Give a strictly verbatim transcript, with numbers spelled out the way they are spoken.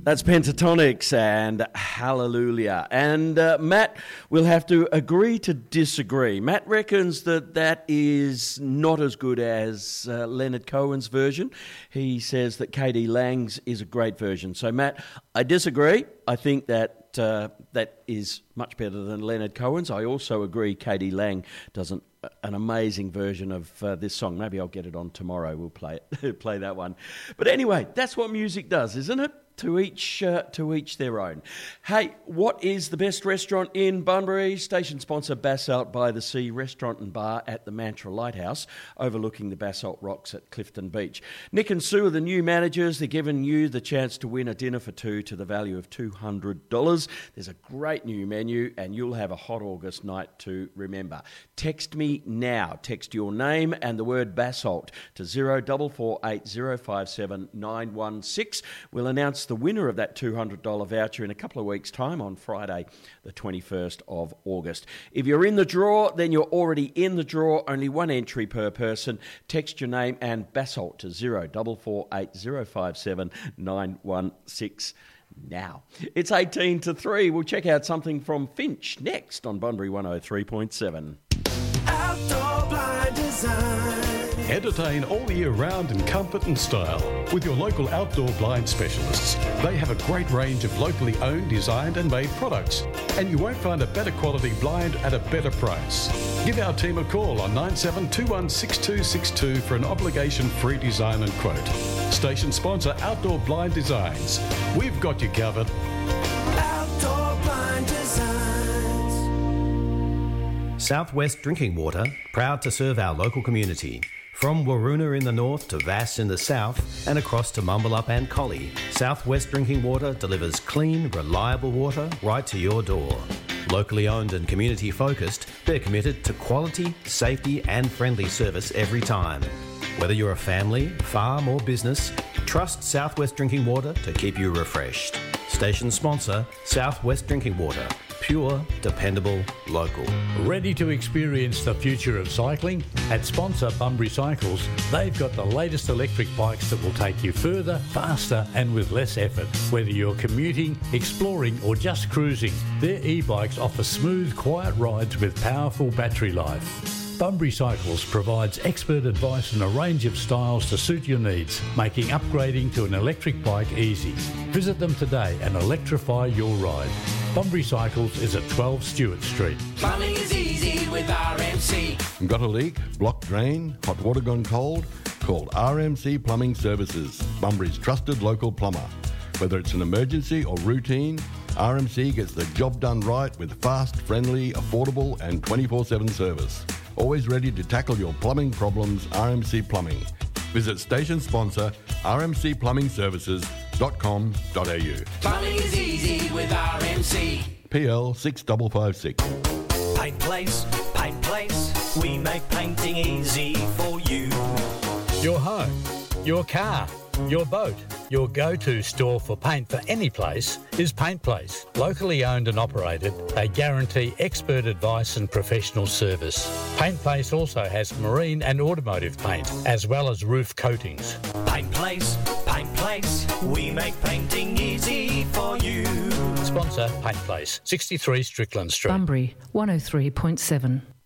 That's Pentatonix and Hallelujah. And uh, Matt will have to agree to disagree. Matt reckons that that is not as good as uh, Leonard Cohen's version. He says that K D Lang's is a great version. So, Matt, I disagree. I think that uh, that is much better than Leonard Cohen's. I also agree K D Lang does an, an amazing version of uh, this song. Maybe I'll get it on tomorrow. We'll play it, play that one. But anyway, that's what music does, isn't it? To each, uh, to each their own. Hey, what is the best restaurant in Bunbury? Station sponsor Basalt by the Sea Restaurant and Bar at the Mantra Lighthouse, overlooking the Basalt Rocks at Clifton Beach. Nick and Sue are the new managers. They're giving you the chance to win a dinner for two to the value of two hundred dollars. There's a great new menu and you'll have a hot August night to remember. Text me now. Text your name and the word Basalt to zero four four eight zero five seven nine one six. We'll announce the winner of that two hundred dollars voucher in a couple of weeks' time on Friday, the twenty-first of August. If you're in the draw, then you're already in the draw. Only one entry per person. Text your name and Basalt to zero four four eight zero five seven nine one six now. It's eighteen to three. We'll check out something from Finch next on Bunbury one oh three point seven. Outdoor Blind Design. Entertain all year round in comfort and style with your local outdoor blind specialists. They have a great range of locally owned, designed and made products, and you won't find a better quality blind at a better price. Give our team a call on nine seven two one six two six two for an obligation-free design and quote. Station sponsor Outdoor Blind Designs. We've got you covered. Outdoor Blind Designs. Southwest Drinking Water, proud to serve our local community. From Waroona in the north to Vass in the south and across to Mumbalup and Collie, Southwest Drinking Water delivers clean, reliable water right to your door. Locally owned and community focused, they're committed to quality, safety and friendly service every time. Whether you're a family, farm or business, trust Southwest Drinking Water to keep you refreshed. Station sponsor, Southwest Drinking Water. Pure, dependable, local. Ready to experience the future of cycling? At sponsor Bunbury Cycles, they've got the latest electric bikes that will take you further, faster and with less effort. Whether you're commuting, exploring or just cruising, their e-bikes offer smooth, quiet rides with powerful battery life. Bunbury Cycles provides expert advice and a range of styles to suit your needs, making upgrading to an electric bike easy. Visit them today and electrify your ride. Bunbury Cycles is at twelve Stewart Street. Plumbing is easy with R M C. Got a leak, blocked drain, hot water gone cold? Call R M C Plumbing Services, Bunbury's trusted local plumber. Whether it's an emergency or routine, R M C gets the job done right with fast, friendly, affordable and twenty-four seven service. Always ready to tackle your plumbing problems, R M C Plumbing. Visit station sponsor r m c plumbing services dot com dot a u. Plumbing is easy with R M C. P L six five five six. Paint Place, Paint Place, we make painting easy for you. Your home, your car, your boat, your go-to store for paint for any place is Paint Place. Locally owned and operated, they guarantee expert advice and professional service. Paint Place also has marine and automotive paint, as well as roof coatings. Paint Place, Paint Place, we make painting easy for you. Sponsor Paint Place, sixty-three Strickland Street. Bunbury one oh three point seven.